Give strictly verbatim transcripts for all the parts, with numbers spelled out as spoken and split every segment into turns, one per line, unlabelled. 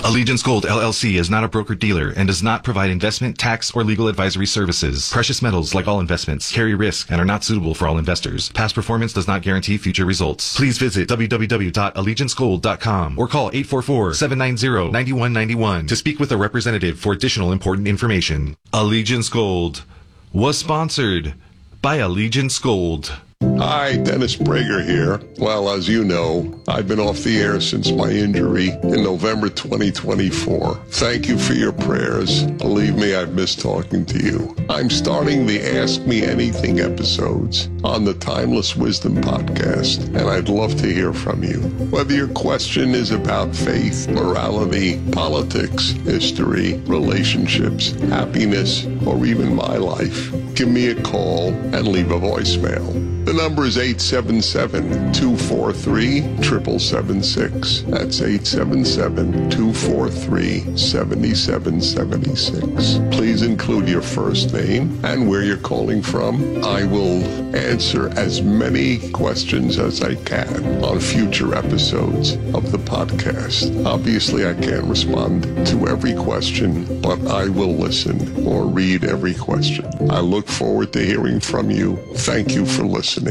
Allegiance Gold, L L C is not a broker-dealer and does not provide investment, tax, or legal advisory services. Precious metals, like all investments, carry risk and are not suitable for all investors. Past performance does not guarantee future results. Please visit w w w dot allegiance gold dot com or call eight four four, seven nine zero, nine one nine one to speak with a representative for additional important information. Allegiance Gold was sponsored by Allegiance Gold.
Hi, Dennis Prager here. Well, as you know, I've been off the air since my injury in November twenty twenty-four. Thank you for your prayers. Believe me, I've missed talking to you. I'm starting the Ask Me Anything episodes on the Timeless Wisdom podcast, and I'd love to hear from you. Whether your question is about faith, morality, politics, history, relationships, happiness, or even my life, give me a call and leave a voicemail. The number is eight seven seven, two four three, seven seven seven six. That's eight seven seven, two four three, seven seven seven six. Please include your first name and where you're calling from. I will answer as many questions as I can on future episodes of the podcast. Obviously, I can't respond to every question, but I will listen or read every question. I look forward to hearing from you. Thank you for listening.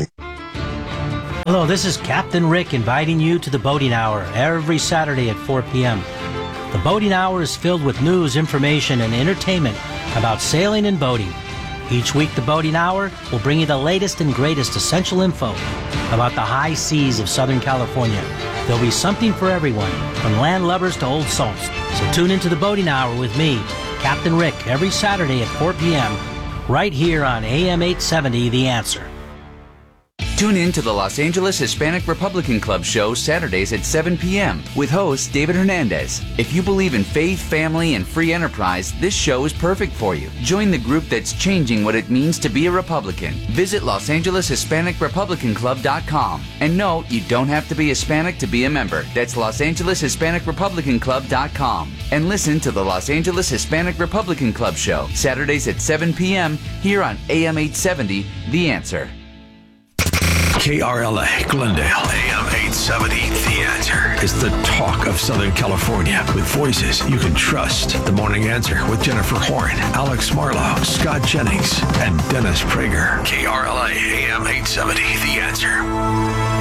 Hello, this is Captain Rick inviting you to the Boating Hour every Saturday at four p.m. The Boating Hour is filled with news, information, and entertainment about sailing and boating. Each week, the Boating Hour will bring you the latest and greatest essential info about the high seas of Southern California. There'll be something for everyone, from land lubbers to old salts. So tune into the Boating Hour with me, Captain Rick, every Saturday at four p.m. right here on A M eight seventy, The Answer.
Tune in to the Los Angeles Hispanic Republican Club show Saturdays at seven p.m. with host David Hernandez. If you believe in faith, family, and free enterprise, this show is perfect for you. Join the group that's changing what it means to be a Republican. Visit Los Angeles Hispanic Republican Club dot com. And no, you don't have to be Hispanic to be a member. That's Los Angeles Hispanic Republican Club dot com. And listen to the Los Angeles Hispanic Republican Club show Saturdays at seven p.m. here on A M eight seventy, The Answer.
K R L A, Glendale, A M eight seventy, The Answer is the talk of Southern California with voices you can trust. The Morning Answer with Jennifer Horn, Alex Marlowe, Scott Jennings, and Dennis Prager. K R L A, A M eight seventy, The Answer.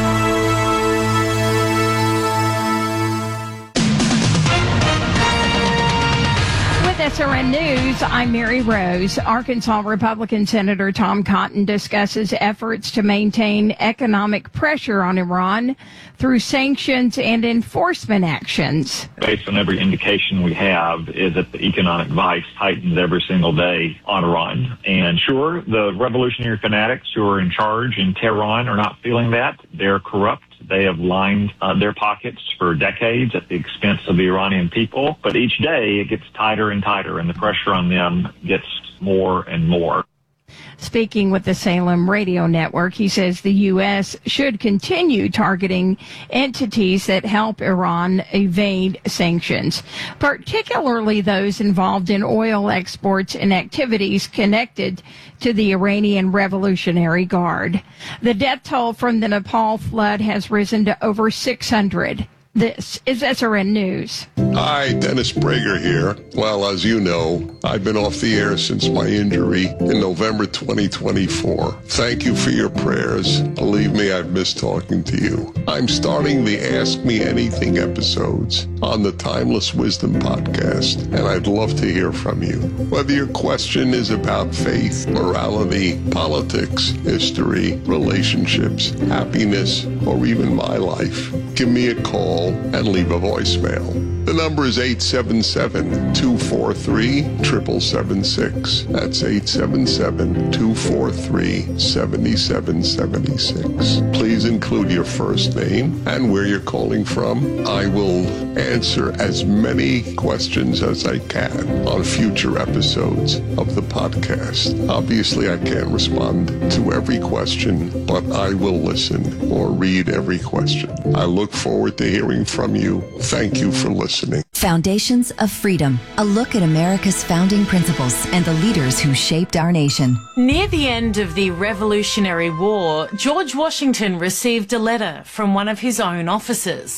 S R N News, I'm Mary Rose. Arkansas Republican Senator Tom Cotton discusses efforts to maintain economic pressure on Iran through sanctions and enforcement actions.
Based on every indication we have is that the economic vice tightens every single day on Iran. And sure, the revolutionary fanatics who are in charge in Tehran are not feeling that. They're corrupt. They have lined uh, their pockets for decades at the expense of the Iranian people. But each day it gets tighter and tighter, and the pressure on them gets more and more.
Speaking with the Salem Radio Network, he says the U S should continue targeting entities that help Iran evade sanctions, particularly those involved in oil exports and activities connected to the Iranian Revolutionary Guard. The death toll from the Nepal flood has risen to over six hundred. This is S R N News.
Hi, Dennis Prager here. Well, as you know, I've been off the air since my injury in November twenty twenty-four. Thank you for your prayers. Believe me, I've missed talking to you. I'm starting the Ask Me Anything episodes on the Timeless Wisdom podcast, and I'd love to hear from you. Whether your question is about faith, morality, politics, history, relationships, happiness, or even my life, give me a call and leave a voicemail. The number is eight seven seven, two four three, seven seven seven six. That's eight seven seven, two four three, seven seven seven six. Please include your first name and where you're calling from. I will answer as many questions as I can on future episodes of the podcast. Obviously, I can't respond to every question, but I will listen or read every question. I look forward to hearing from you. Thank you for listening.
Foundations of Freedom, a look at America's founding principles and the leaders who shaped our nation.
Near the end of the Revolutionary War, George Washington received a letter from one of his own officers.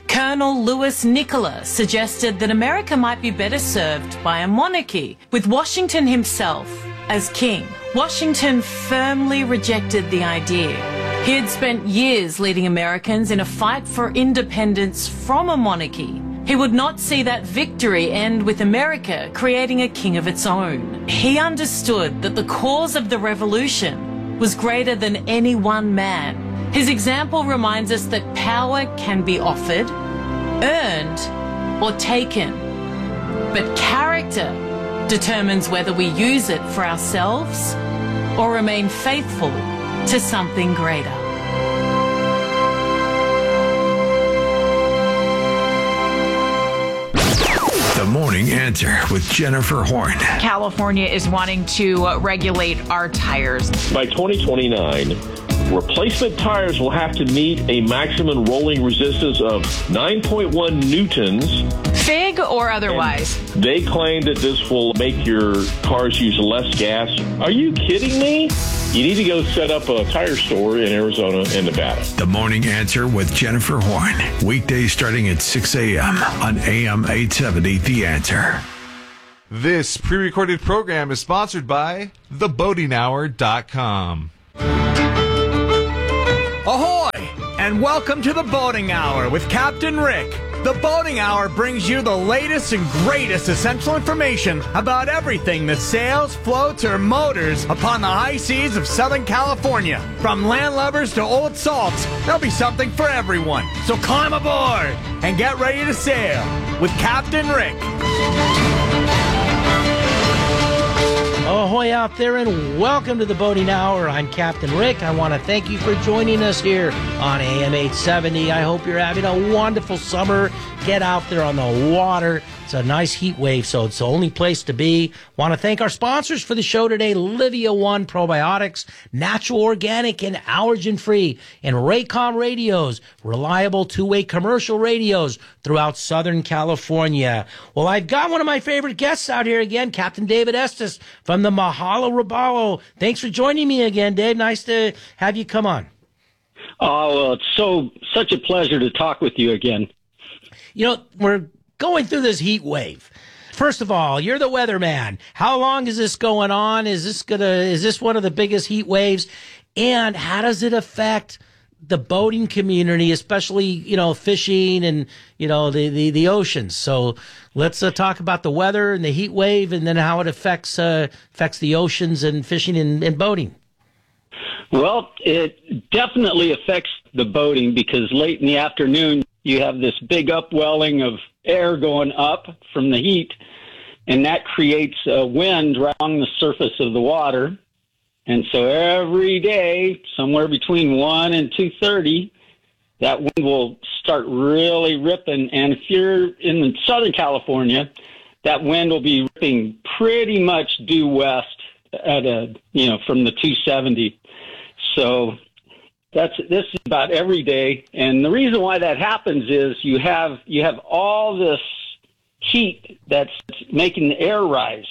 Colonel Louis Nicola suggested that America might be better served by a monarchy, with Washington himself as king. Washington firmly rejected the idea. He had spent years leading Americans in a fight for independence from a monarchy. He would not see that victory end with America creating a king of its own. He understood that the cause of the revolution was greater than any one man. His example reminds us that power can be offered, earned, or taken. But character determines whether we use it for ourselves or remain faithful to something greater.
The Morning Answer with Jennifer Horn.
California is wanting to uh, regulate our tires.
By twenty twenty-nine, replacement tires will have to meet a maximum rolling resistance of nine point one newtons.
Fig or otherwise?
And they claim that this will make your cars use less gas. Are you kidding me? You need to go set up a tire store in Arizona and Nevada.
The Morning Answer with Jennifer Horn. Weekdays starting at six a.m. on A M eight seventy, The Answer.
This pre-recorded program is sponsored by the boating hour dot com.
Ahoy! And welcome to the Boating Hour with Captain Rick. The Boating Hour brings you the latest and greatest essential information about everything that sails, floats, or motors upon the high seas of Southern California. From landlubbers to old salts, there'll be something for everyone. So climb aboard and get ready to sail with Captain Rick.
Ahoy out there, and welcome to the Boating Hour. I'm Captain Rick. I want to thank you for joining us here on A M eight seventy. I hope you're having a wonderful summer. Get out there on the water. It's a nice heat wave, so it's the only place to be. Want to thank our sponsors for the show today, Livia One Probiotics, Natural Organic and Allergen-Free, and Raycom Radios, reliable two-way commercial radios throughout Southern California. Well, I've got one of my favorite guests out here again, Captain David Estes from the Mahalo Robalo. Thanks for joining me again, Dave. Nice to have you come on.
Oh, well, it's so such a pleasure to talk with you again.
You know, we're going through this heat wave. First of all, you're the weatherman. How long is this going on? Is this gonna? Is this one of the biggest heat waves? And how does it affect the boating community, especially, you know, fishing and, you know, the, the, the oceans? So let's uh, talk about the weather and the heat wave, and then how it affects uh, affects the oceans and fishing and, and boating.
Well, it definitely affects the boating because late in the afternoon, you have this big upwelling of air going up from the heat, and that creates a wind along the surface of the water. And so every day, somewhere between one and two thirty, that wind will start really ripping. And if you're in Southern California, that wind will be ripping pretty much due west at a, you know, from the two seventy. So that's, this is about every day. And the reason why that happens is you have, you have all this heat that's making the air rise.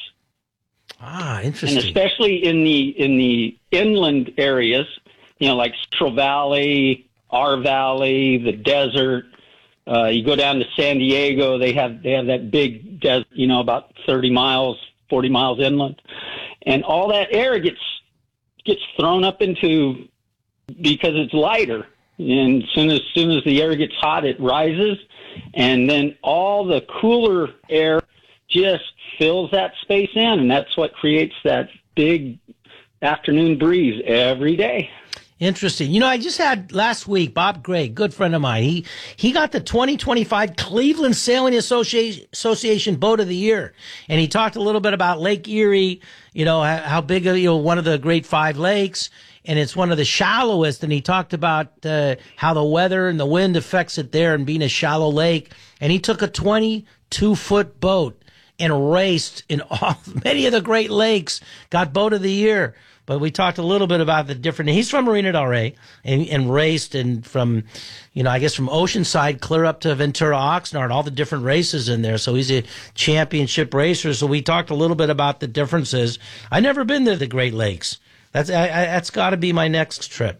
Ah, interesting.
And especially in the, in the inland areas, you know, like Central Valley, our valley, the desert. Uh, you go down to San Diego, they have, they have that big desert, you know, about thirty miles, forty miles inland. And all that air gets, gets thrown up into, because it's lighter. And as soon as, soon as the air gets hot, it rises. And then all the cooler air just fills that space in. And that's what creates that big afternoon breeze every day.
Interesting. You know, I just had last week, Bob Gray, good friend of mine. He he got the twenty twenty-five Cleveland Sailing Association, Association Boat of the Year. And he talked a little bit about Lake Erie, you know, how, how big, you know, one of the great five lakes. And it's one of the shallowest. And he talked about uh, how the weather and the wind affects it there and being a shallow lake. And he took a twenty-two foot boat and raced in all, many of the Great Lakes, got Boat of the Year. But we talked a little bit about the different, he's from Marina Del Rey and, and raced and from, you know, I guess from Oceanside clear up to Ventura Oxnard, all the different races in there. So he's a championship racer. So we talked a little bit about the differences. I've never been to the Great Lakes. That's, I, I, that's gotta be my next trip.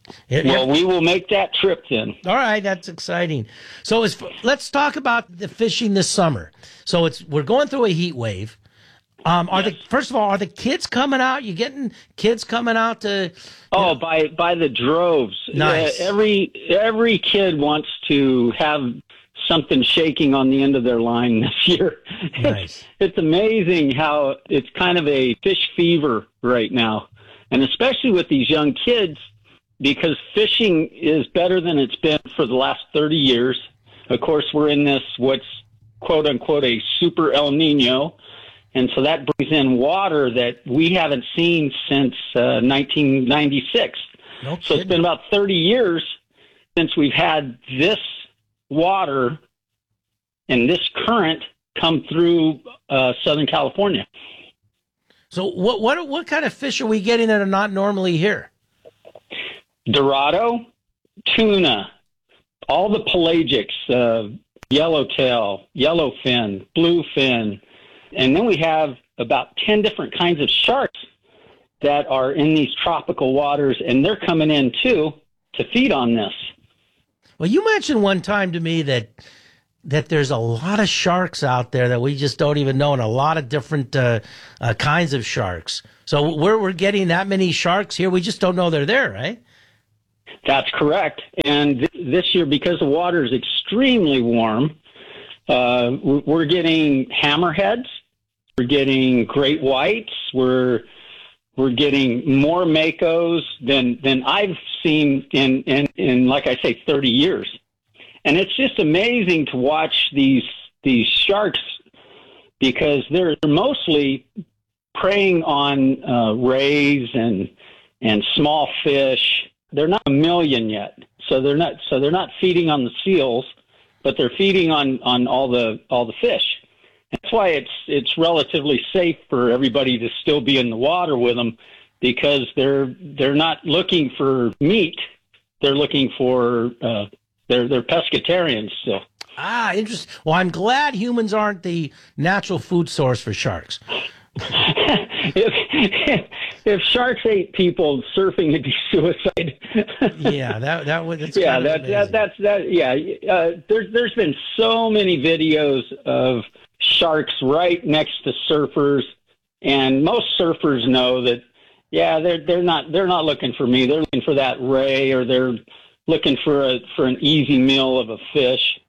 Well, we will make that trip then.
All right, that's exciting. So it's, let's talk about the fishing this summer. So it's we're going through a heat wave. Um, are yes. the first of all, are the kids coming out? You getting kids coming out to?
Oh, know? by by the droves.
Nice.
Uh, every every kid wants to have something shaking on the end of their line this year.
Nice.
It's, it's amazing how it's kind of a fish fever right now, and especially with these young kids, because fishing is better than it's been for the last thirty years. Of course, we're in this what's quote unquote a super El Nino. And so that brings in water that we haven't seen since uh, nineteen ninety-six.
No
so it's been about thirty years since we've had this water and this current come through uh, Southern California.
So what what what kind of fish are we getting that are not normally here?
Dorado, tuna, all the pelagics, uh, yellowtail, yellowfin, bluefin. And then we have about ten different kinds of sharks that are in these tropical waters, and they're coming in, too, to feed on this.
Well, you mentioned one time to me that that there's a lot of sharks out there that we just don't even know, and a lot of different uh, uh, kinds of sharks. So we're, we're getting that many sharks here, we just don't know they're there, right?
That's correct. And th- this year, because the water is extremely warm, Uh, we're getting hammerheads, we're getting great whites, we're we're getting more makos than than I've seen in, in, in like I say, thirty years. And it's just amazing to watch these these sharks because they're mostly preying on uh, rays and and small fish. They're not a million yet, so they're not so they're not feeding on the seals, but they're feeding on, on all the all the fish. That's why it's it's relatively safe for everybody to still be in the water with them, because they're they're not looking for meat. They're looking for uh, they're they're pescatarians still.
Ah, interesting. Well, I'm glad humans aren't the natural food source for sharks.
if, if sharks ate people, surfing would be suicide.
yeah, that that would. That's
yeah,
kind
that,
of
that that's that. Yeah, uh, there's there's been so many videos of sharks right next to surfers, and most surfers know that. Yeah, they're they're not they're not looking for me. They're looking for that ray, or they're looking for a for an easy meal of a fish.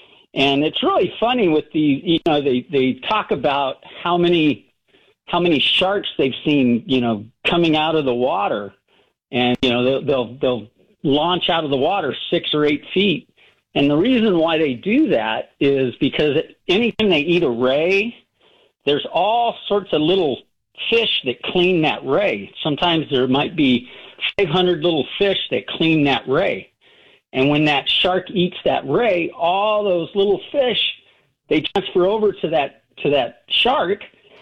And it's really funny with these. You know, they they talk about how many. how many sharks they've seen, you know, coming out of the water, and, you know, they'll, they'll, they'll launch out of the water six or eight feet. And the reason why they do that is because anytime they eat a ray, there's all sorts of little fish that clean that ray. Sometimes there might be five hundred little fish that clean that ray. And when that shark eats that ray, all those little fish, they transfer over to that, to that shark.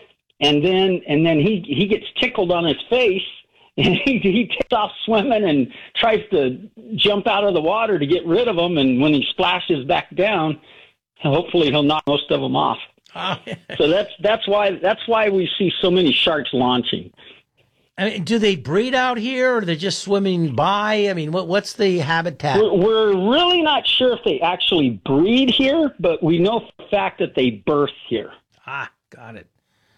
And then, and then he, he gets tickled on his face, and he, he takes off swimming and tries to jump out of the water to get rid of them. And when he splashes back down, hopefully he'll knock most of them off.
Oh, yeah.
So that's that's why that's why we see so many sharks launching.
I mean, do they breed out here, or are they just swimming by? I mean, what what's the habitat?
We're, we're really not sure if they actually breed here, but we know for a fact that they birth here.
Ah, got it.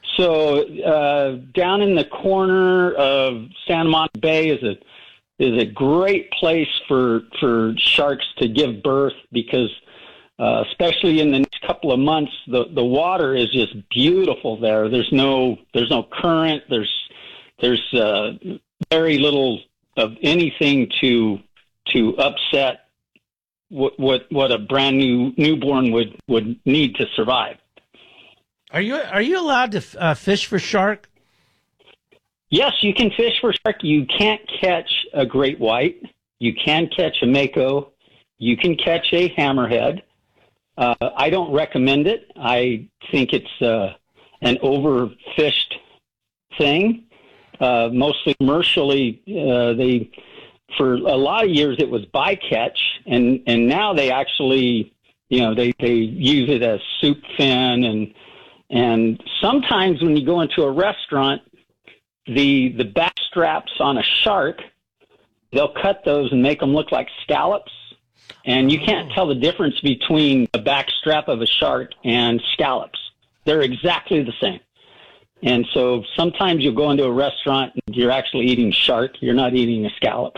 So uh, down in the corner of Santa Monica Bay is a is a great place for for sharks to give birth, because uh, especially in the next couple of months, the, the water is just beautiful there. There's no there's no current. There's there's uh, very little of anything to to upset what what what a brand new newborn would would need to survive.
Are you are you allowed to uh, fish for shark?
Yes, you can fish for shark. You can't catch a great white. You can catch a mako. You can catch a hammerhead. Uh, I don't recommend it. I think it's uh, an overfished thing. Uh, mostly commercially, uh, they for a lot of years it was bycatch, and and now they actually, you know, they they use it as soup fin. And And sometimes when you go into a restaurant, the the back straps on a shark they'll cut those and make them look like scallops. And you can't tell the difference between the back strap of a shark and scallops. They're exactly the same. And so sometimes you'll go into a restaurant and you're actually eating shark. You're not eating a scallop.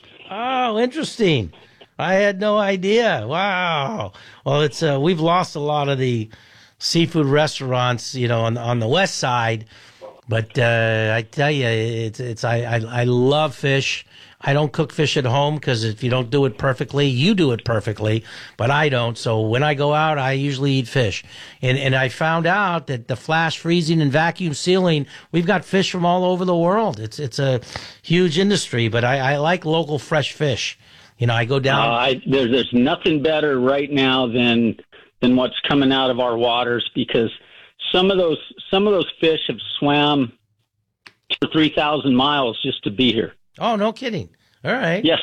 Oh, interesting. I had no idea. Wow. Well, it's uh, we've lost a lot of the seafood restaurants, you know, on on the west side. But uh, I tell you, it's it's I, I I love fish. I don't cook fish at home because if you don't do it perfectly, you do it perfectly, but I don't. So when I go out, I usually eat fish. And and I found out that the flash freezing and vacuum sealing, we've got fish from all over the world. It's it's a huge industry, but I, I like local fresh fish. You know, I go down.
Uh, I, there, there's nothing better right now than than what's coming out of our waters, because some of those some of those fish have swam two or three thousand miles just to be here.
Oh, no kidding. All right.
Yes.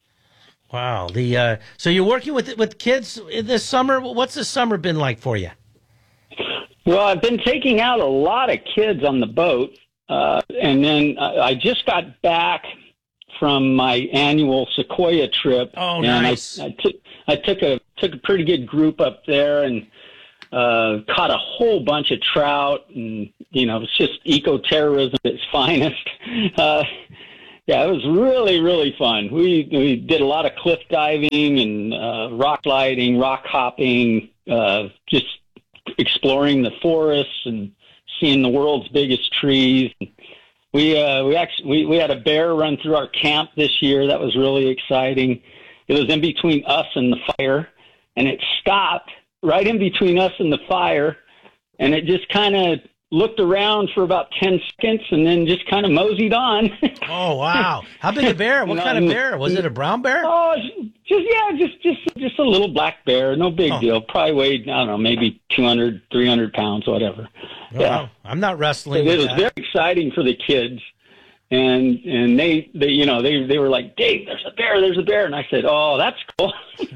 Wow. The uh, so you're working with with kids this summer. What's this summer been like for you?
Well, I've been taking out a lot of kids on the boat, uh, and then I just got back from my annual Sequoia trip.
Oh,
and
nice.
I, I took I took a took a pretty good group up there and uh, caught a whole bunch of trout, and you know, it's just eco-terrorism at its finest. Uh, Yeah, it was really, really fun. We we did a lot of cliff diving and uh, rock gliding, rock hopping, uh, just exploring the forests and seeing the world's biggest trees. We uh, we actually we, we had a bear run through our camp this year. That was really exciting. It was in between us and the fire, and it stopped right in between us and the fire, and it just kind of looked around for about ten seconds and then just kind of moseyed on.
Oh, wow. How big a bear? What kind of bear? Was it a brown bear?
Oh, just, yeah, just, just, just a little black bear. No big
oh.
deal. Probably weighed, I don't know, maybe two hundred, three hundred pounds, whatever.
Oh,
yeah.
I'm not wrestling
so
with
it was
that.
very exciting for the kids. And, and they, they, you know, they, they were like, Dave, there's a bear, there's a bear. And I said, oh, that's cool.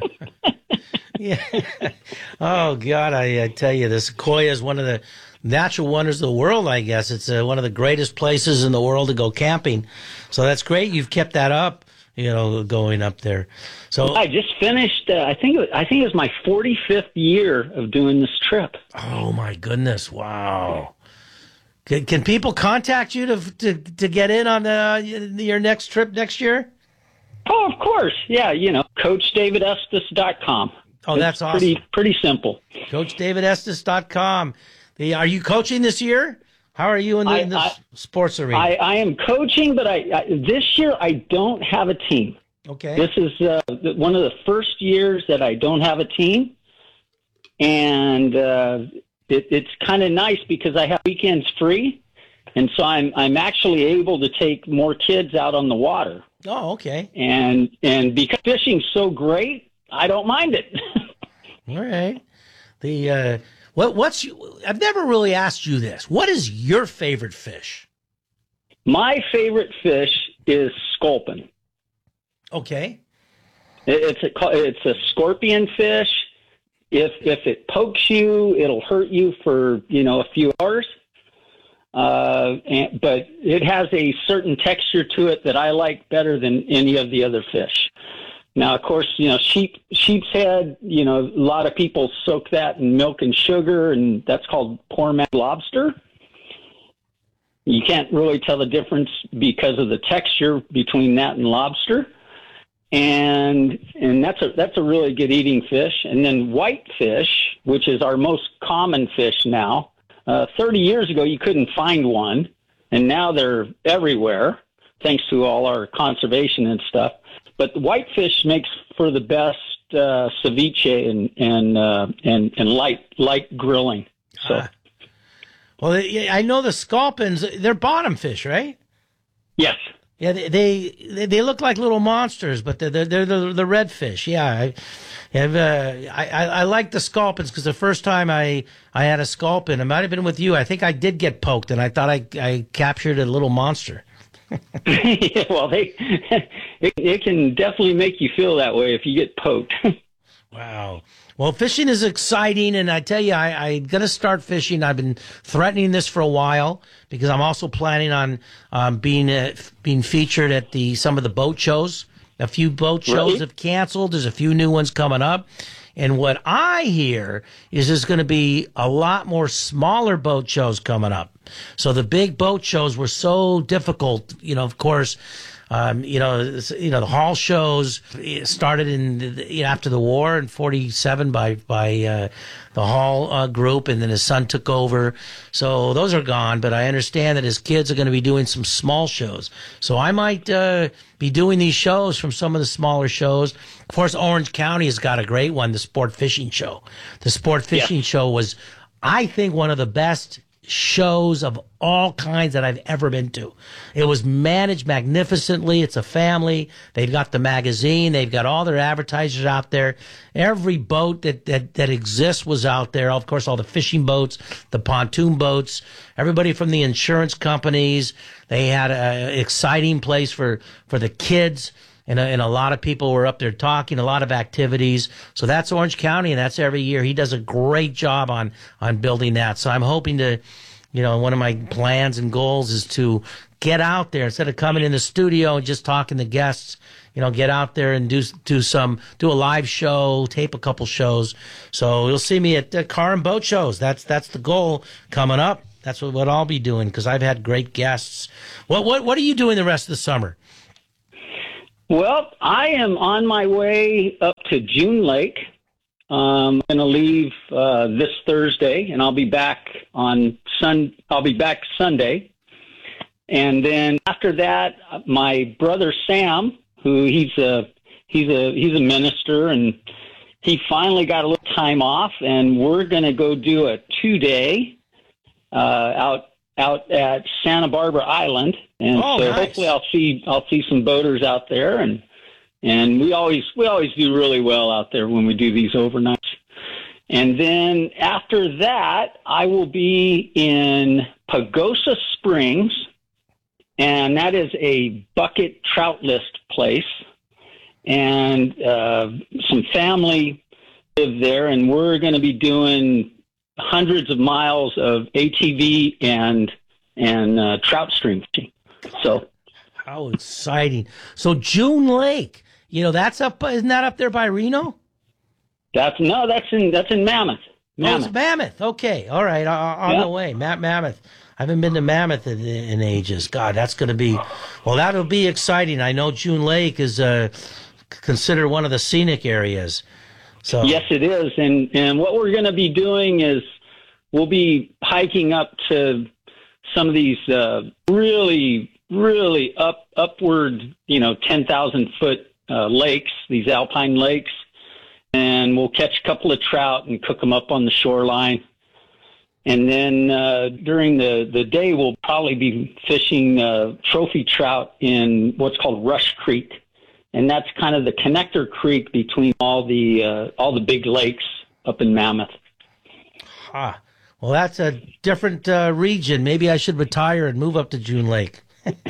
Yeah. Oh, God, I, I tell you, the Sequoia is one of the natural wonders of the world, I guess. It's uh, one of the greatest places in the world to go camping. So that's great. You've kept that up, you know, going up there. So
I just finished, uh, I think, it was, I think it was my forty-fifth year of doing this trip.
Oh, my goodness. Wow. Can, can people contact you to, to, to get in on uh, your next trip next year?
Oh, of course. Yeah, you know, coach david estes dot com.
Oh, that's
it's
awesome.
Pretty, pretty simple.
coach david estes dot com. The, are you coaching this year? How are you in the,
I,
in the
I,
sports arena?
I, I am coaching, but I, I this year I don't have a team.
Okay.
This is uh, one of the first years that I don't have a team, and uh, it, it's kind of nice because I have weekends free, and so I'm I'm actually able to take more kids out on the water.
Oh, okay.
And and because fishing's so great, I don't mind it.
All right. The uh, what what's you, I've never really asked you this. What is your favorite fish?
My favorite fish is sculpin.
Okay.
It, it's a it's a scorpion fish. If if it pokes you, it'll hurt you for you know a few hours. Uh, and, but it has a certain texture to it that I like better than any of the other fish. Now, of course, you know, sheep, sheep's head, you know, a lot of people soak that in milk and sugar, and that's called poor man's lobster. You can't really tell the difference because of the texture between that and lobster. And and that's a that's a really good eating fish. And then whitefish, which is our most common fish now. Uh, thirty years ago, you couldn't find one, and now they're everywhere, thanks to all our conservation and stuff. But the whitefish makes for the best uh, ceviche and and uh, and and light light grilling. So,
Ah. Well, I know the sculpins, they're bottom fish, right?
Yes.
Yeah, they they, they look like little monsters, but they're they're, they're the the red fish. Yeah, I have. Uh, I, I I like the sculpins because the first time I I had a sculpin, it might have been with you. I think I did get poked, and I thought I I captured a little monster.
yeah, well, they it, it can definitely make you feel that way if you get poked.
Wow. Well, fishing is exciting, and I tell you, I, I'm going to start fishing. I've been threatening this for a while because I'm also planning on um, being uh, being featured at the some of the boat shows. A few boat shows
Really?
have canceled. There's a few new ones coming up. And what I hear is there's going to be a lot more smaller boat shows coming up. So the big boat shows were so difficult. You know, of course, um, you know, you know, the hall shows started in the, you know, after the war in forty-seven by by uh, the Hall uh, group, and then his son took over. So those are gone. But I understand that his kids are going to be doing some small shows. So I might uh, be doing these shows from some of the smaller shows. Of course, Orange County has got a great one, the Sport Fishing Show. The Sport Fishing yeah. Show was, I think, one of the best shows of all kinds that I've ever been to. It was managed magnificently. It's a family. They've got the magazine. They've got all their advertisers out there. Every boat that, that, that exists was out there. Of course, all the fishing boats, the pontoon boats, everybody from the insurance companies. They had an exciting place for, for the kids. And a, and a lot of people were up there talking, a lot of activities. So that's Orange County, and that's every year. He does a great job on, on building that. So I'm hoping to, you know, one of my plans and goals is to get out there instead of coming in the studio and just talking to guests. You know, get out there and do do some do a live show, tape a couple shows. So you'll see me at uh, car and boat shows. That's that's the goal coming up. That's what, what I'll be doing because I've had great guests. What what what are you doing the rest of the summer?
Well, I am on my way up to June Lake. Um, I'm going to leave uh, this Thursday, and I'll be back on Sun. I'll be back Sunday, and then after that, my brother Sam, who he's a he's a he's a minister, and he finally got a little time off, and we're going to go do a two day uh, out out at Santa Barbara Island. And
oh,
so
nice.
hopefully I'll see I'll see some boaters out there, and and we always we always do really well out there when we do these overnights. And then after that, I will be in Pagosa Springs, and that is a bucket trout list place. And uh, some family live there, and we're going to be doing hundreds of miles of A T V and and uh, trout stream fishing. So,
how exciting! So June Lake, you know, that's up. Isn't that up there by Reno?
That's no, that's in that's in Mammoth. Mammoth.
Oh, it's Mammoth. Okay, all right, on
yeah.
the way, Matt Mammoth. I haven't been to Mammoth in, in ages. God, that's going to be well. That'll be exciting. I know June Lake is uh, considered one of the scenic areas. So
yes, it is. And and what we're going to be doing is we'll be hiking up to some of these uh, really, really up upward, you know, ten thousand foot uh, lakes, these alpine lakes, and we'll catch a couple of trout and cook them up on the shoreline. And then uh, during the, the day, we'll probably be fishing uh, trophy trout in what's called Rush Creek. And that's kind of the connector creek between all the uh, all the big lakes up in Mammoth.
Ah, well, that's a different uh, region. Maybe I should retire and move up to June Lake.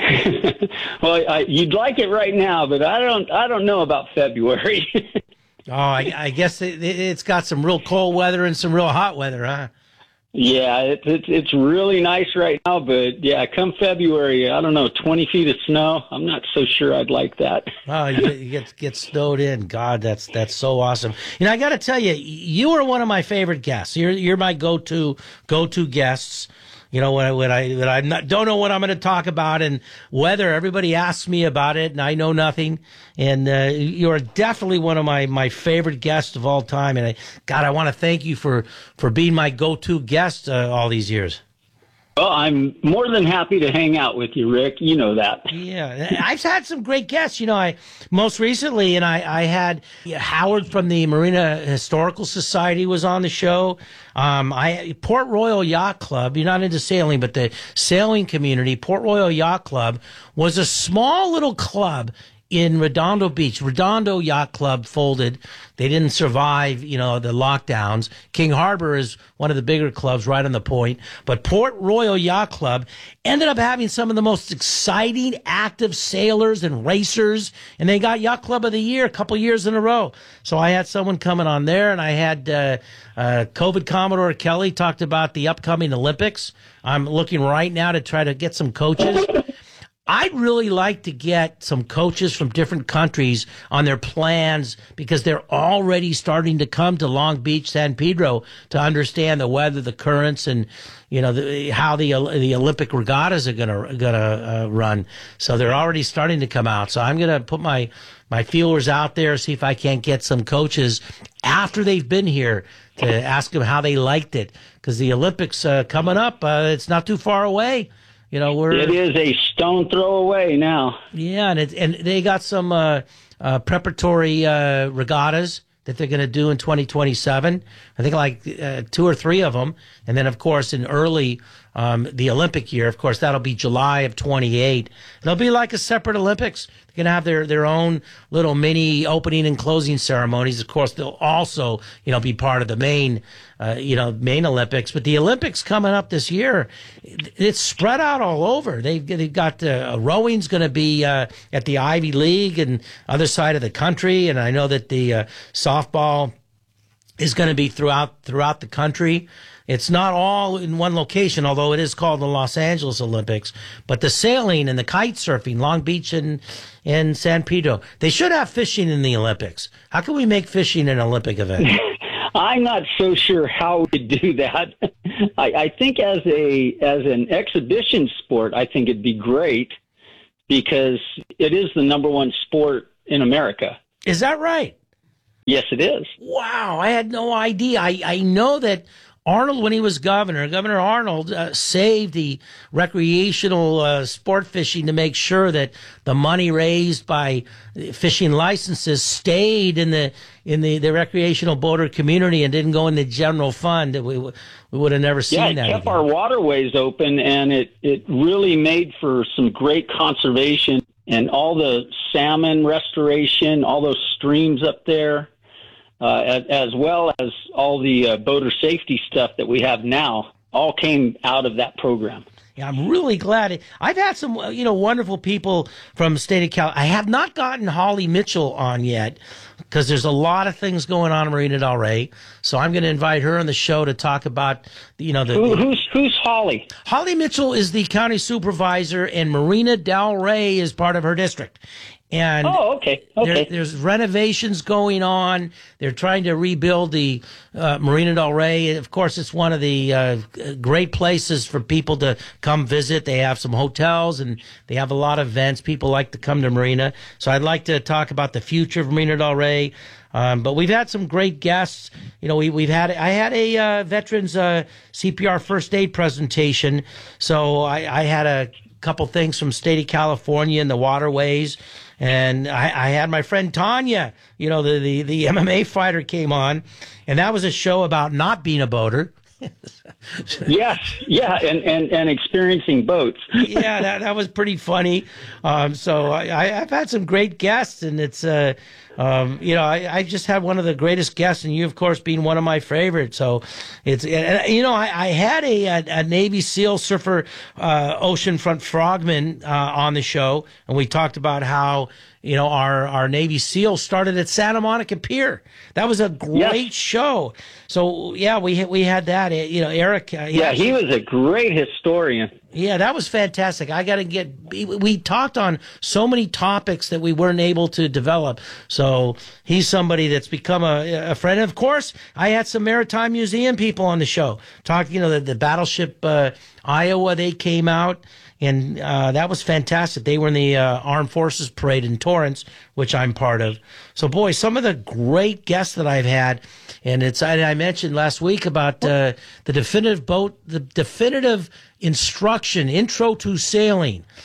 Well, I, you'd like it right now, but I don't. I don't know about February.
oh, I, I guess it, it's got some real cold weather and some real hot weather, huh?
Yeah, it, it, it's really nice right now, but yeah, come February, I don't know, twenty feet of snow. I'm not so sure I'd like that.
Oh, you get, you get get snowed in. God, that's that's so awesome. You know, I got to tell you, you are one of my favorite guests. You're you're my go-to go-to guests. You know, when I, when I, when I not, don't know what I'm going to talk about and whether everybody asks me about it and I know nothing. And, uh, you're definitely one of my, my favorite guests of all time. And I, God, I want to thank you for, for being my go-to guest, uh, all these years.
Well, I'm more than happy to hang out with you, Rick. You know that.
Yeah, I've had some great guests. You know, I most recently, and I, I had Howard from the Marina Historical Society was on the show. Um, I Port Royal Yacht Club. You're not into sailing, but the sailing community, Port Royal Yacht Club, was a small little club in Redondo Beach. Redondo Yacht Club folded. They didn't survive, you know, the lockdowns. King Harbor is one of the bigger clubs right on the point. But Port Royal Yacht Club ended up having some of the most exciting, active sailors and racers. And they got Yacht Club of the Year a couple years in a row. So I had someone coming on there, and I had uh, uh, COVID Commodore Kelly talked about the upcoming Olympics. I'm looking right now to try to get some coaches. I'd really like to get some coaches from different countries on their plans, because they're already starting to come to Long Beach, San Pedro to understand the weather, the currents, and you know the, how the the Olympic regattas are gonna gonna uh, run. So they're already starting to come out. So I'm gonna put my my feelers out there, see if I can't get some coaches after they've been here to ask them how they liked it, because the Olympics uh, coming up, uh, it's not too far away. You know, we're
it is a stone throw away now.
Yeah, and it, and they got some uh, uh, preparatory uh, regattas that they're going to do in twenty twenty-seven. I think like uh, two or three of them, and then of course in early um, the Olympic year, of course that'll be July of twenty-eight. It'll be like a separate Olympics. They're going to have their their own little mini opening and closing ceremonies. Of course, they'll also you know be part of the main. Uh, you know, main Olympics, but the Olympics coming up this year, it's spread out all over. They've, they've got uh, rowing's going to be uh, at the Ivy League and other side of the country, and I know that the uh, softball is going to be throughout throughout the country. It's not all in one location, although it is called the Los Angeles Olympics. But the sailing and the kite surfing, Long Beach and and San Pedro, they should have fishing in the Olympics. How can we make fishing an Olympic event?
I'm not so sure how we do that. I, I think as a as an exhibition sport, I think it'd be great, because it is the number one sport in America.
Is that right?
Yes, it is.
Wow, I had no idea. I, I know that Arnold, when he was governor, Governor Arnold uh, saved the recreational uh, sport fishing to make sure that the money raised by fishing licenses stayed in the in the, the recreational boater community and didn't go in the general fund. We, we would have never seen
yeah, it
that.
Yeah, it kept
again.
our waterways open, and it, it really made for some great conservation and all the salmon restoration, all those streams up there. Uh, as, as well as all the uh, boater safety stuff that we have now, all came out of that program.
Yeah, I'm really glad. I've had some, you know, wonderful people from the state of Cal. I have not gotten Holly Mitchell on yet, because there's a lot of things going on in Marina Del Rey. So I'm going to invite her on the show to talk about, you know, the,
Who,
the
who's who's Holly?
Holly Mitchell is the county supervisor, and Marina Del Rey is part of her district. And
oh, okay, okay.
There, there's renovations going on. They're trying to rebuild the uh, Marina Del Rey. Of course, it's one of the uh, great places for people to come visit. They have some hotels, and they have a lot of events. People like to come to Marina. So I'd like to talk about the future of Marina Del Rey. Um, but we've had some great guests. You know, we, we've had, I had a uh, veterans uh, C P R first aid presentation. So I, I had a couple things from state of California and the waterways. And I, I had my friend Tanya, you know, the, the, the M M A fighter, came on, and that was a show about not being a boater.
Yes, yeah, and, and, and experiencing boats.
Yeah, that, that was pretty funny. Um, so I, I've had some great guests, and it's, uh, um, you know, I, I just had one of the greatest guests, and you, of course, being one of my favorites. So it's, and, you know, I, I had a, a, a Navy SEAL surfer, uh, oceanfront frogman, uh, on the show, and we talked about how, you know, our, our Navy SEAL started at Santa Monica Pier. That was a great yes. show. So, yeah, we we had that. You know, Eric. Uh,
yeah, he was a great historian.
Yeah, that was fantastic. I got to get, we talked on so many topics that we weren't able to develop. So he's somebody that's become a, a friend. Of course, I had some Maritime Museum people on the show. Talking, you know, the, the Battleship uh, Iowa, they came out. And uh, that was fantastic. They were in the uh, Armed Forces Parade in Torrance, which I'm part of. So, boy, some of the great guests that I've had. And it's I, I mentioned last week about uh, the definitive boat, the definitive instruction, intro to sailing.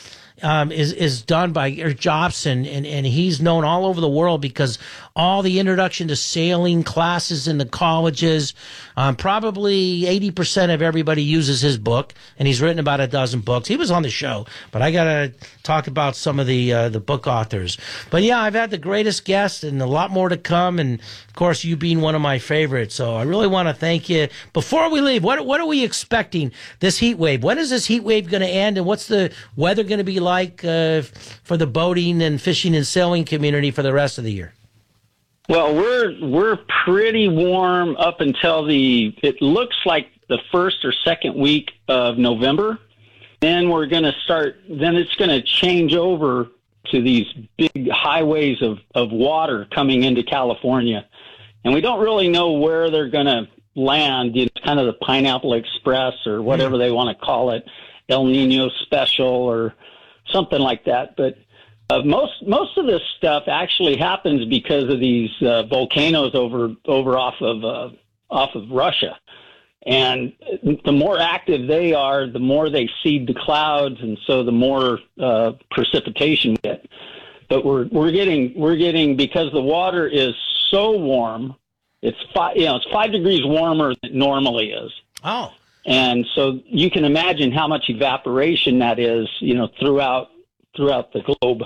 um, is is done by Eric Jobson, and, and he's known all over the world because all the introduction to sailing classes in the colleges, um, probably eighty percent of everybody uses his book, and he's written about a dozen books. He was on the show, but I got to talk about some of the uh, the book authors. But yeah, I've had the greatest guests and a lot more to come, and of course, you being one of my favorites. So I really want to thank you. Before we leave, what what are we expecting this heat wave? When is this heat wave going to end, and what's the weather going to be like uh, for the boating and fishing and sailing community for the rest of the year?
Well, we're we're pretty warm up until the, it looks like the first or second week of November. Then we're going to start, then it's going to change over to these big highways of, of water coming into California. And we don't really know where they're going to land. It's kind of the Pineapple Express or whatever they want to call it, El Nino Special or something like that. But uh, most most of this stuff actually happens because of these uh, volcanoes over over off of uh, off of Russia. And the more active they are, the more they seed the clouds, and so the more uh, precipitation we get. But we're we're getting we're getting because the water is so warm. It's five, you know, it's five degrees warmer than it normally is.
Oh,
and so you can imagine how much evaporation that is, you know, throughout throughout the globe,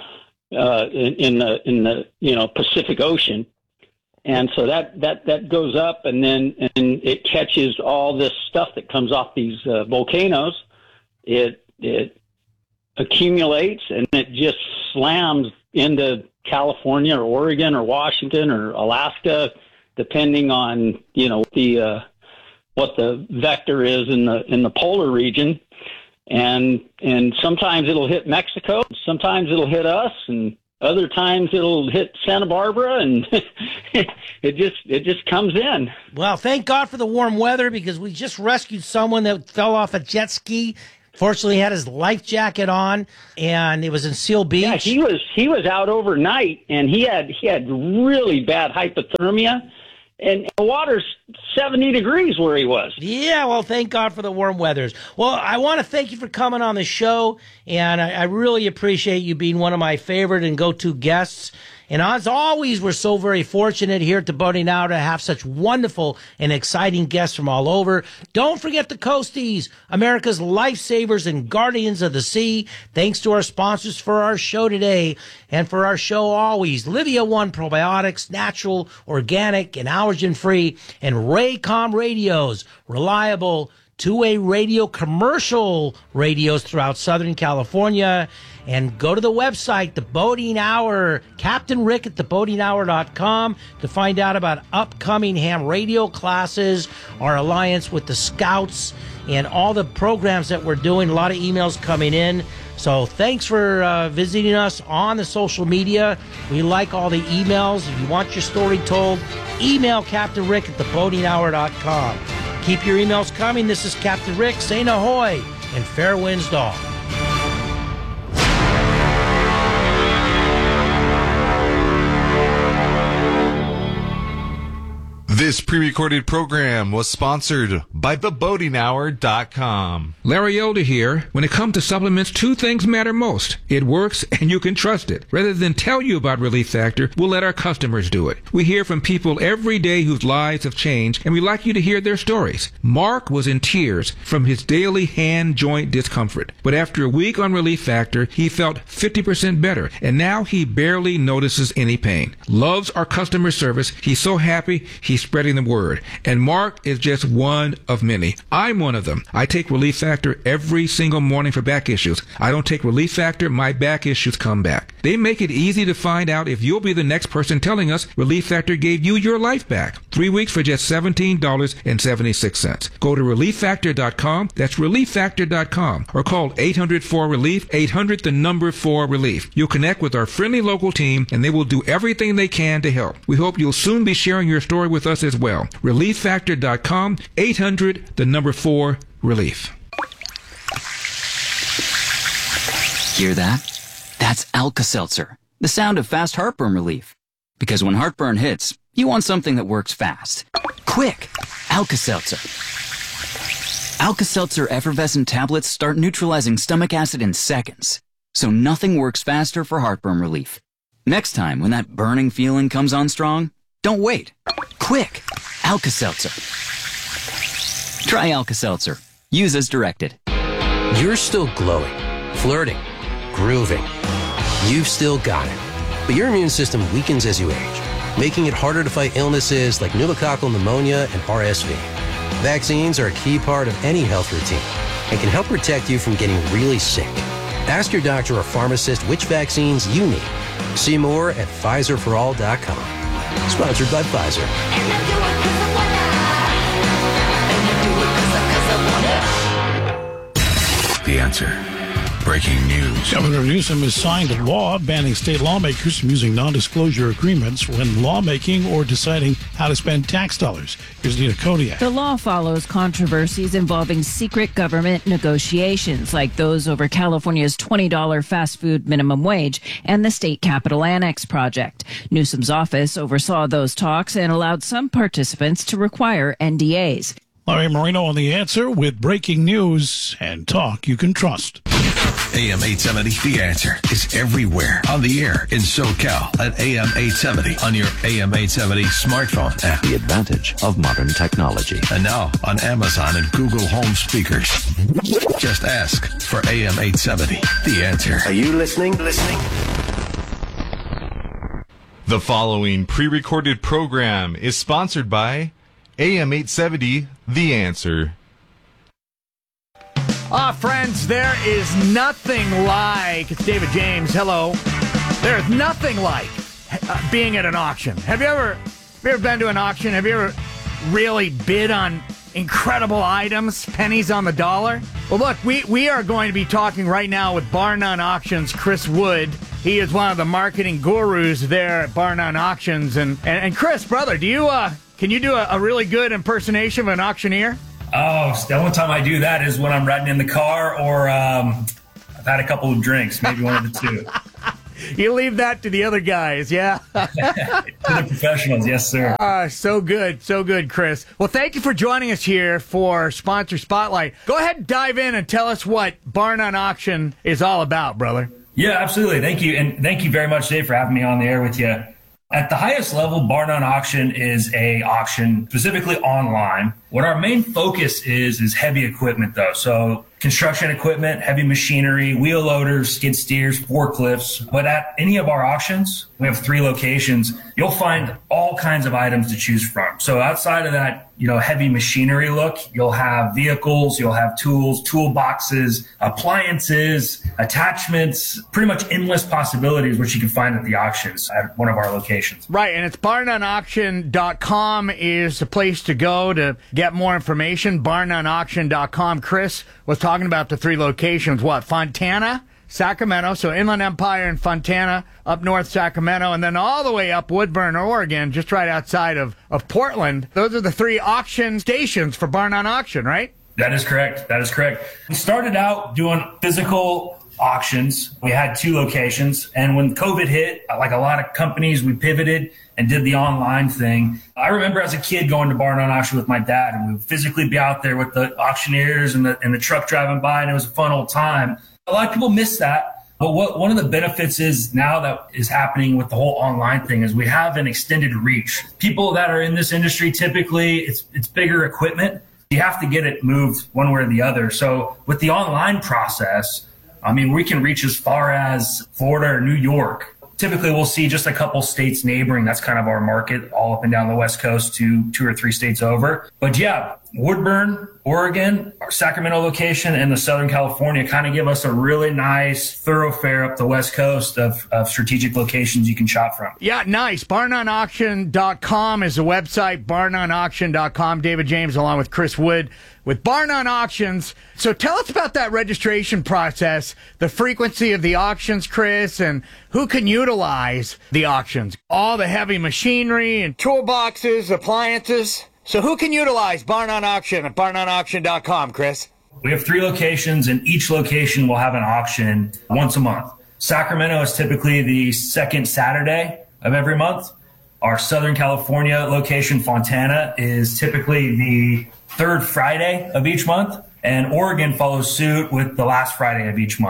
uh, in, in the in the you know Pacific Ocean. And so that, that, that goes up, and then and it catches all this stuff that comes off these uh, volcanoes. It it accumulates, and it just slams into California or Oregon or Washington or Alaska, depending on you know the uh, what the vector is in the in the polar region. And and sometimes it'll hit Mexico, sometimes it'll hit us, and other times it'll hit Santa Barbara, and it just it just comes in.
Well, thank God for the warm weather, because we just rescued someone that fell off a jet ski. Fortunately, he had his life jacket on, and it was in Seal Beach.
Yeah, he was he was out overnight, and he had he had really bad hypothermia, and the water's seventy degrees where he was.
Yeah, well, thank God for the warm weathers. Well, I want to thank you for coming on the show, and I, I really appreciate you being one of my favorite and go-to guests. And as always, we're so very fortunate here at the Boating Hour to have such wonderful and exciting guests from all over. Don't forget the Coasties, America's lifesavers and guardians of the sea. Thanks to our sponsors for our show today and for our show always. Livia One Probiotics, natural, organic, and allergen-free. And Raycom Radios, reliable two-way radio, commercial radios throughout Southern California. And go to the website, The Boating Hour, Captain Rick at the boating hour dot com to find out about upcoming ham radio classes, our alliance with the Scouts, and all the programs that we're doing. A lot of emails coming in. So thanks for uh, visiting us on the social media. We like all the emails. If you want your story told, email Captain Rick at the boating hour dot com. Keep your emails coming. This is Captain Rick saying ahoy and fair winds to all.
This pre-recorded program was sponsored by the boating hour dot com.
Larry Elder here. When it comes to supplements, two things matter most. It works and you can trust it. Rather than tell you about Relief Factor, we'll let our customers do it. We hear from people every day whose lives have changed, and we like you to hear their stories. Mark was in tears from his daily hand joint discomfort. But after a week on Relief Factor, he felt fifty percent better, and now he barely notices any pain. Loves our customer service. He's so happy he's spreading the word. And Mark is just one of many. I'm one of them. I take Relief Factor every single morning for back issues. I don't take Relief Factor, my back issues come back. They make it easy to find out if you'll be the next person telling us Relief Factor gave you your life back. Three weeks for just seventeen dollars and seventy-six cents. Go to relief factor dot com. That's relief factor dot com. Or call eight hundred four relief, eight hundred the number four relief. You'll connect with our friendly local team, and they will do everything they can to help. We hope you'll soon be sharing your story with us as well. relief factor dot com, eight hundred the number four relief.
Hear that? That's Alka-Seltzer, the sound of fast heartburn relief. Because when heartburn hits, you want something that works fast. Quick! Alka-Seltzer. Alka-Seltzer effervescent tablets start neutralizing stomach acid in seconds. so nothing works faster for heartburn relief. Next time when that burning feeling comes on strong, don't wait. Quick, Alka-Seltzer. Try Alka-Seltzer. Use as directed.
You're still glowing, flirting, grooving. You've still got it. But your immune system weakens as you age, making it harder to fight illnesses like pneumococcal pneumonia and R S V. Vaccines are a key part of any health routine and can help protect you from getting really sick. Ask your doctor or pharmacist which vaccines you need. See more at Pfizer for all dot com. Sponsored by Pfizer.
The Answer. Breaking news.
Governor Newsom has signed a law banning state lawmakers from using non-disclosure agreements when lawmaking or deciding how to spend tax dollars. Here's Nina Kodiak.
The law follows controversies involving secret government negotiations, like those over California's twenty dollars fast food minimum wage and the state capital annex project. Newsom's office oversaw those talks and allowed some participants to require N D As.
Larry Marino on The Answer with breaking news and talk you can trust.
A M eight seventy, The Answer is everywhere on the air in SoCal at A M eight seventy on your A M eight seventy smartphone app.
The advantage of modern technology.
And now on Amazon and Google Home speakers. Just ask for A M eight seventy, The Answer.
Are you listening? Listening?
The following pre-recorded program is sponsored by A M eight seventy, The Answer.
Ah, friends, there is nothing like, it's David James, hello. There is nothing like uh, being at an auction. Have you ever, have you ever been to an auction? Have you ever really bid on incredible items, pennies on the dollar? Well, look, we, we are going to be talking right now with Bar None Auctions, Chris Wood. He is one of the marketing gurus there at Bar None Auctions. And, and, and Chris, brother, do you, uh, can you do a, a really good impersonation of an auctioneer?
Oh, the only time I do that is when I'm riding in the car or um, I've had a couple of drinks, maybe one of the two.
You leave that to the other guys, yeah?
To the professionals, yes, sir.
Uh, so good, so good, Chris. Well, thank you for joining us here for Sponsor Spotlight. Go ahead and dive in and tell us what Bar None Auction is all about, brother.
Yeah, absolutely. Thank you. And thank you very much, Dave, for having me on the air with you. At the highest level, Bar None Auction is a auction specifically online. What our main focus is, is heavy equipment though. So construction equipment, heavy machinery, wheel loaders, skid steers, forklifts. But at any of our auctions, we have three locations, you'll find all kinds of items to choose from. So outside of that, you know, heavy machinery look, you'll have vehicles, you'll have tools, toolboxes, appliances, attachments, pretty much endless possibilities, which you can find at the auctions at one of our locations.
Right, and it's bar none auction dot com is the place to go to get more information, bar none auction dot com. Chris was talking about the three locations, what, Fontana, Sacramento, so Inland Empire and Fontana, up north Sacramento, and then all the way up Woodburn, Oregon, just right outside of, of Portland. Those are the three auction stations for Bar None Auction, right?
That is correct. That is correct. We started out doing physical auctions. We had two locations, and when COVID hit, like a lot of companies, we pivoted and did the online thing. I remember as a kid going to Bar None Auction with my dad, and we would physically be out there with the auctioneers and the, and the truck driving by, and it was a fun old time. A lot of people miss that. But what one of the benefits is now that is happening with the whole online thing is we have an extended reach. People that are in this industry, typically it's it's bigger equipment. You have to get it moved one way or the other. So with the online process, I mean, we can reach as far as Florida or New York. Typically, we'll see just a couple states neighboring. That's kind of our market, all up and down the West Coast to two or three states over. But yeah, Woodburn, Oregon, our Sacramento location, and the Southern California kind of give us a really nice thoroughfare up the West Coast of, of strategic locations you can shop from.
Yeah, nice. bar none auction dot com is the website, bar none auction dot com. David James along with Chris Wood with Bar None Auctions. So tell us about that registration process, the frequency of the auctions, Chris, and who can utilize the auctions. All the heavy machinery and toolboxes, appliances. So who can utilize Bar None Auction at bar none auction dot com, Chris?
We have three locations, and each location will have an auction once a month. Sacramento is typically the second Saturday of every month. Our Southern California location, Fontana, is typically the third Friday of each month, and Oregon follows suit with the last Friday of each month.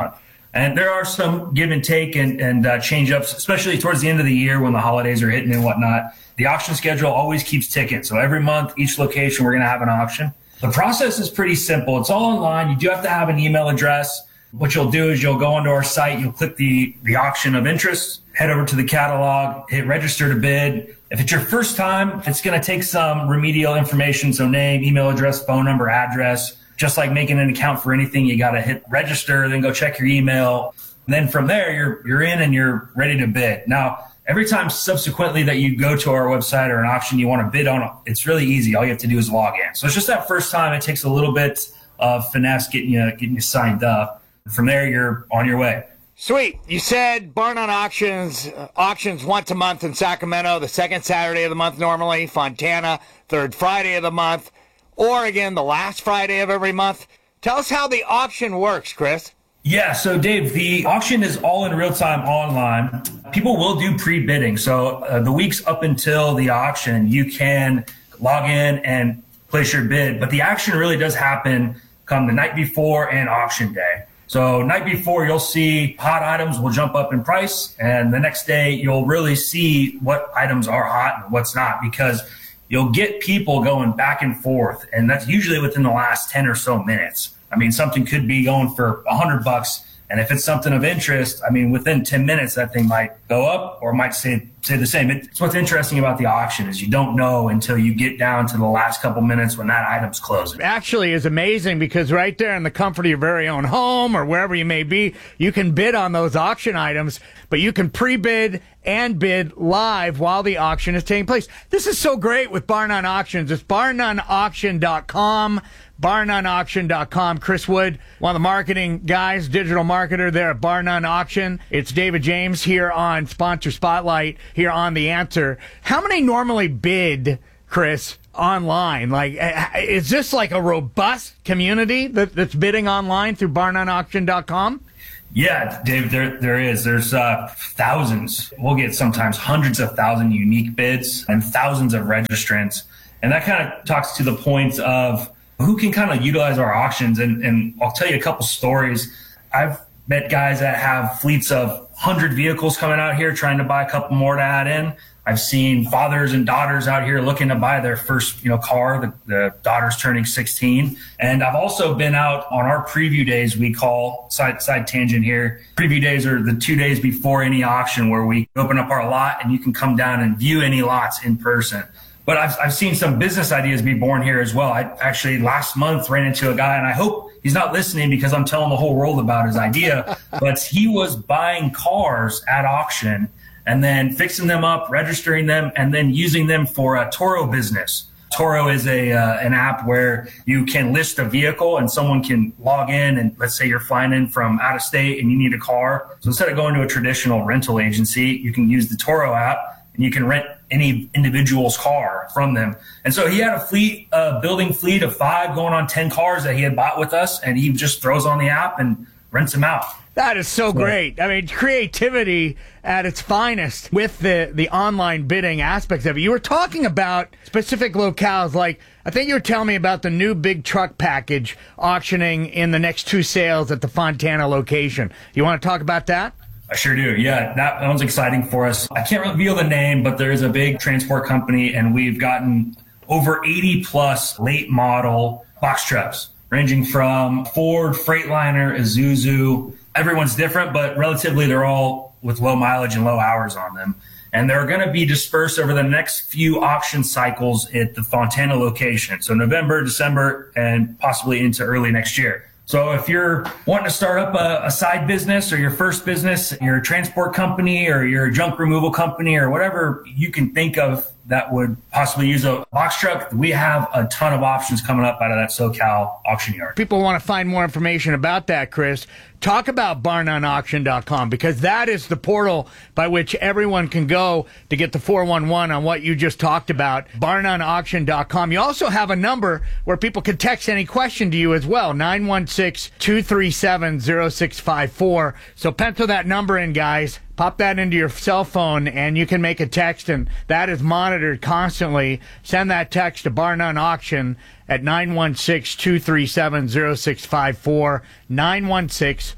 And there are some give and take and, and uh, change ups, especially towards the end of the year when the holidays are hitting and whatnot. The auction schedule always keeps ticking. So every month, each location, we're going to have an auction. The process is pretty simple. It's all online. You do have to have an email address. What you'll do is you'll go onto our site, you'll click the, the auction of interest, head over to the catalog, hit register to bid. If it's your first time, it's going to take some remedial information. So name, email address, phone number, address. Just like making an account for anything, you got to hit register, then go check your email. And then from there, you're you're in and you're ready to bid. Now, every time subsequently that you go to our website or an auction you want to bid on, it's really easy. All you have to do is log in. So it's just that first time. It takes a little bit of finesse getting you getting you signed up. From there, you're on your way.
Sweet. You said Barn on Auctions, uh, auctions once a month in Sacramento, the second Saturday of the month normally, Fontana, third Friday of the month, Oregon, the last Friday of every month. Tell us how the auction works, Chris.
Yeah, so Dave, the auction is all in real time online. People will do pre-bidding. So uh, the weeks up until the auction, you can log in and place your bid. But the action really does happen come the night before and auction day. So night before, you'll see hot items will jump up in price. And the next day, you'll really see what items are hot and what's not, because you'll get people going back and forth. And that's usually within the last ten or so minutes. I mean, something could be going for a hundred bucks. And if it's something of interest, I mean, within ten minutes, that thing might go up or might stay, stay the same. It's what's interesting about the auction is you don't know until you get down to the last couple minutes when that item's closing.
Actually is amazing because right there in the comfort of your very own home or wherever you may be, you can bid on those auction items, but you can pre-bid and bid live while the auction is taking place. This is so great with Barn on Auctions. It's barn on auction dot com. barn on auction dot com. Chris Wood, one of the marketing guys, digital marketer there at Barn on Auction. It's David James here on Sponsor Spotlight, here on The Answer. How many normally bid, Chris, online? Like, is this like a robust community that, that's bidding online through barn on auction dot com?
Yeah, Dave, there there is. There's uh, thousands. We'll get sometimes hundreds of thousand unique bids and thousands of registrants. And that kind of talks to the point of who can kind of utilize our auctions. And, and I'll tell you a couple stories. I've met guys that have fleets of one hundred vehicles coming out here trying to buy a couple more to add in. I've seen fathers and daughters out here looking to buy their first, you know, car. The, the daughter's turning sixteen. And I've also been out on our preview days, we call, side, side tangent here. Preview days are the two days before any auction where we open up our lot and you can come down and view any lots in person. But I've, I've seen some business ideas be born here as well. I actually last month ran into a guy, and I hope he's not listening because I'm telling the whole world about his idea, but he was buying cars at auction and then fixing them up, registering them, and then using them for a Turo business. Turo is a uh, an app where you can list a vehicle and someone can log in, and let's say you're flying in from out of state and you need a car. So instead of going to a traditional rental agency, you can use the Turo app and you can rent any individual's car from them. And so he had a fleet, a uh, building fleet of five going on ten cars that he had bought with us, and he just throws on the app and rents them out.
That is so great. I mean, creativity at its finest with the, the online bidding aspects of it. You were talking about specific locales, like I think you were telling me about the new big truck package auctioning in the next two sales at the Fontana location. You want to talk about that?
I sure do. Yeah, that, that one's exciting for us. I can't reveal the name, but there is a big transport company, and we've gotten over eighty plus late model box trucks, ranging from Ford, Freightliner, Isuzu. Everyone's different, but relatively they're all with low mileage and low hours on them. And they're going to be dispersed over the next few auction cycles at the Fontana location. So November, December, and possibly into early next year. So if you're wanting to start up a, a side business or your first business, you're a transport company or you're a junk removal company or whatever you can think of that would possibly use a box truck, we have a ton of options coming up out of that SoCal auction yard.
People want to find more information about that, Chris. Talk about barn on auction dot com, because that is the portal by which everyone can go to get the four one one on what you just talked about, barn on auction dot com. You also have a number where people can text any question to you as well, nine one six, two three seven, zero six five four. So pencil that number in, guys. Pop that into your cell phone, and you can make a text, and that is monitored constantly. Send that text to Barn on Auction at nine one six, two three seven, zero six five four, nine one six,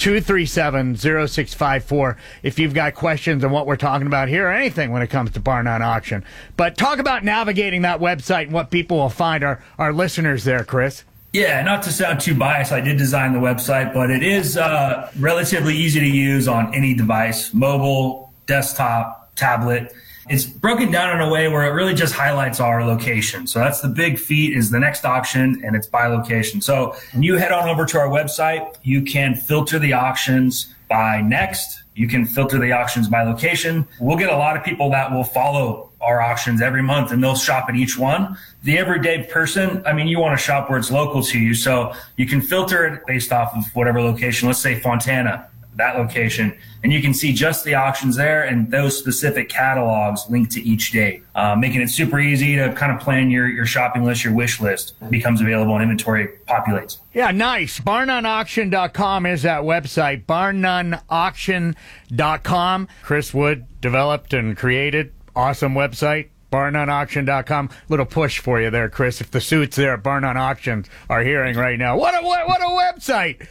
two three seven, zero six five four if you've got questions on what we're talking about here or anything when it comes to Bar None Auction. But talk about navigating that website and what people will find, our, our listeners there, Chris.
Yeah, not to sound too biased, I did design the website, but it is uh, relatively easy to use on any device, mobile, desktop, tablet. It's broken down in a way where it really just highlights our location. So that's the big feat, is the next auction, and it's by location. So when you head on over to our website, you can filter the auctions by next. You can filter the auctions by location. We'll get a lot of people that will follow our auctions every month, and they'll shop at each one. The everyday person, I mean, you want to shop where it's local to you. So you can filter it based off of whatever location. Let's say Fontana, that location, and you can see just the auctions there and those specific catalogs linked to each day, uh, making it super easy to kind of plan your, your shopping list, your wish list. It becomes available and inventory populates.
Yeah, nice. bar none auction dot com is that website, bar none auction dot com. Chris Wood developed and created. Awesome website, bar none auction dot com. Little push for you there, Chris, if the suits there at Bar None Auctions are hearing right now. What a, what, what a website!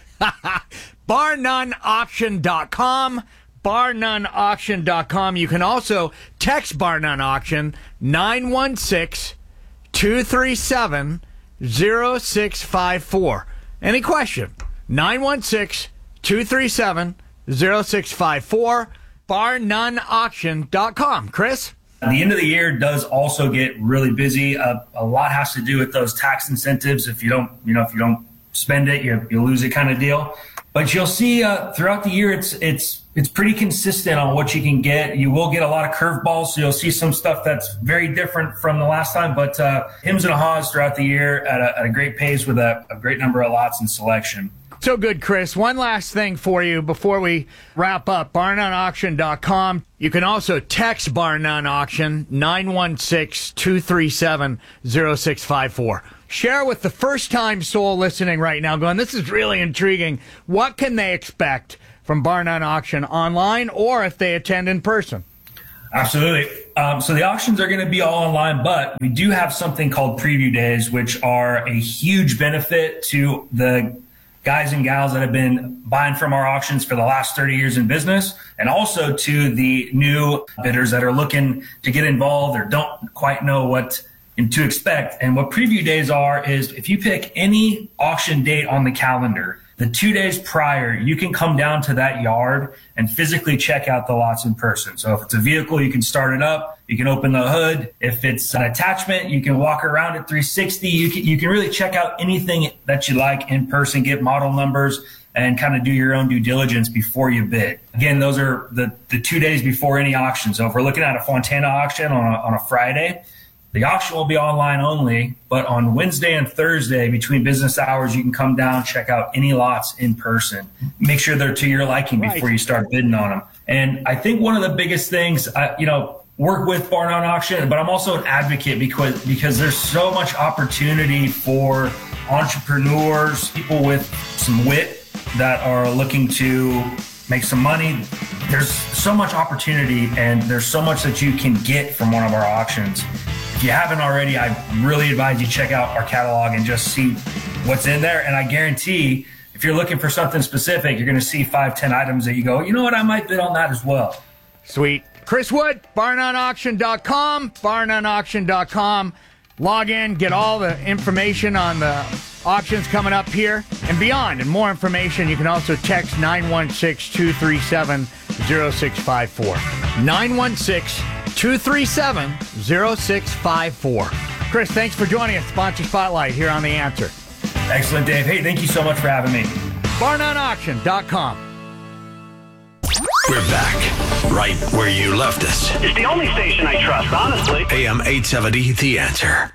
bar none auction dot com, bar none auction dot com. You can also text Bar None Auction nine one six, two three seven, zero six five four. Any question? nine one six, two three seven, zero six five four, bar none auction dot com. Chris?
The end of the year does also get really busy. Uh, a lot has to do with those tax incentives. If you don't, you know, if you don't spend it, you, you lose it kind of deal. But you'll see uh, throughout the year, it's it's it's pretty consistent on what you can get. You will get a lot of curveballs, so you'll see some stuff that's very different from the last time. But uh, hims and haws throughout the year at a, at a great pace with a, a great number of lots and selection.
So good, Chris. One last thing for you before we wrap up. bar none auction dot com. You can also text Bar None Auction nine one six, two three seven, zero six five four. Share with the first-time soul listening right now going, this is really intriguing. What can they expect from Bar None Auction online or if they attend in person?
Absolutely. Um, so the auctions are going to be all online, but we do have something called preview days, which are a huge benefit to the guys and gals that have been buying from our auctions for the last thirty years in business, and also to the new bidders that are looking to get involved or don't quite know what to expect. And what preview days are is if you pick any auction date on the calendar, the two days prior, you can come down to that yard and physically check out the lots in person. So if it's a vehicle, you can start it up. You can open the hood. If it's an attachment, you can walk around at three sixty. You can, you can really check out anything that you like in person, get model numbers, and kind of do your own due diligence before you bid. Again, those are the, the two days before any auction. So if we're looking at a Fontana auction on a, on a Friday, the auction will be online only, but on Wednesday and Thursday between business hours, you can come down, check out any lots in person. Make sure they're to your liking before you start bidding on them. And I think one of the biggest things, uh, you know, work with Bar None Auction, but I'm also an advocate because, because there's so much opportunity for entrepreneurs, people with some wit that are looking to make some money. There's so much opportunity and there's so much that you can get from one of our auctions. If you haven't already, I really advise you check out our catalog and just see what's in there. And I guarantee if you're looking for something specific, you're going to see five, ten items that you go, you know what, I might bid on that as well.
Sweet. Chris Wood, bar none auction dot com, bar none auction dot com. Log in, get all the information on the auctions coming up here and beyond. And more information, you can also text nine one six, two three seven, zero six five four. nine one six, two three seven, zero six five four. Chris, thanks for joining us. Sponsor Spotlight here on The Answer.
Excellent, Dave. Hey, thank you so much for having me.
bar none auction dot com.
We're back, right where you left us.
It's the only station I trust, honestly.
A M eight seventy, The Answer.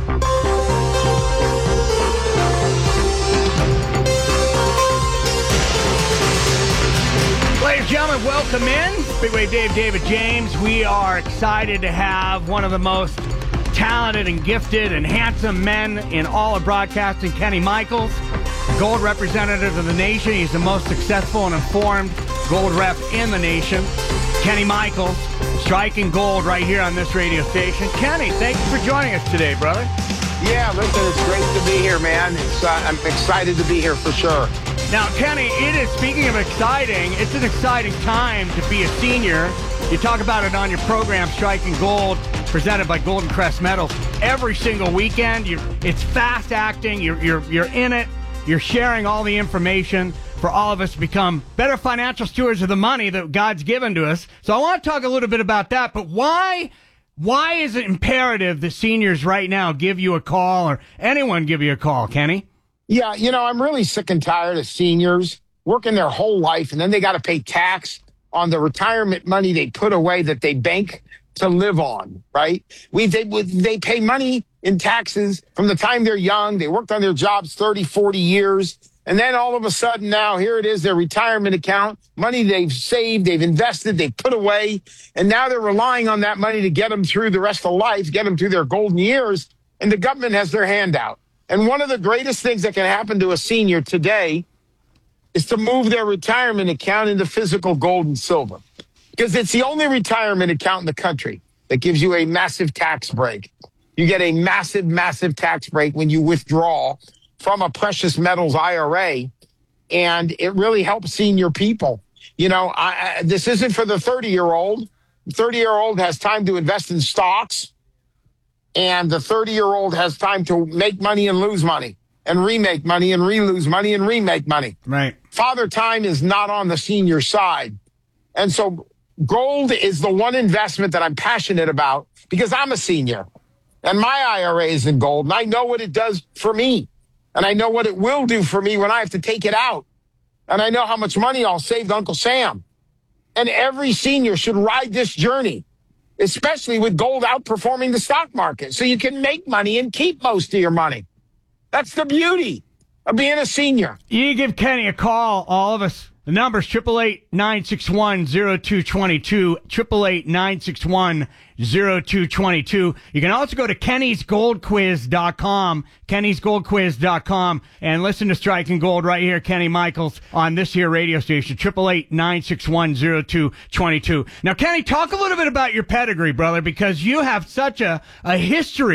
Ladies and gentlemen, welcome in. Big Wave Dave, David James. We are excited to have one of the most talented and gifted and handsome men in all of broadcasting, Kenny Michaels, gold representative of the nation. He's the most successful and informed gold rep in the nation. Kenny Michaels, striking gold right here on this radio station. Kenny, thank you for joining us today, brother.
Yeah, listen, it's great to be here, man. It's, uh, I'm excited to be here for sure.
Now, Kenny, it is, speaking of exciting, it's an exciting time to be a senior. You talk about it on your program, Striking Gold, presented by Golden Crest Metals. Every single weekend, you're, it's fast acting, you're, you're, you're in it, you're sharing all the information for all of us to become better financial stewards of the money that God's given to us. So I want to talk a little bit about that, but why... Why is it imperative that seniors right now give you a call or anyone give you a call, Kenny?
Yeah, you know, I'm really sick and tired of seniors working their whole life, and then they got to pay tax on the retirement money they put away that they bank to live on, right? We they, they pay money in taxes from the time they're young. They worked on their jobs thirty, forty years. And then all of a sudden now, here it is, their retirement account, money they've saved, they've invested, they've put away, and now they're relying on that money to get them through the rest of life, get them through their golden years, and the government has their hand out. And one of the greatest things that can happen to a senior today is to move their retirement account into physical gold and silver, because it's the only retirement account in the country that gives you a massive tax break. You get a massive, massive tax break when you withdraw from a precious metals I R A, and it really helps senior people. You know, I, I, this isn't for the thirty-year-old. The thirty-year-old has time to invest in stocks, and the thirty-year-old has time to make money and lose money, and remake money and re-lose money and remake money.
Right.
Father Time is not on the senior side. And so gold is the one investment that I'm passionate about because I'm a senior, and my I R A is in gold, and I know what it does for me. And I know what it will do for me when I have to take it out. And I know how much money I'll save to Uncle Sam. And every senior should ride this journey, especially with gold outperforming the stock market, so you can make money and keep most of your money. That's the beauty of being a senior.
You give Kenny a call, all of us. The number's eight eight eight, nine six one, zero two two two, eight eight eight, nine six one, zero two two two. You can also go to kennys gold quiz dot com, kennys gold quiz dot com, and listen to Striking Gold right here, Kenny Michaels, on this here radio station, eight eight eight, nine six one, zero two two two. Now, Kenny, talk a little bit about your pedigree, brother, because you have such a, a history